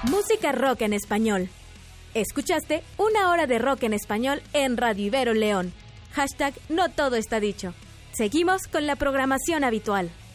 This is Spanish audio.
Música rock en español. Escuchaste una hora de rock en español en Radio Ibero León. #No todo está dicho. Seguimos con la programación habitual.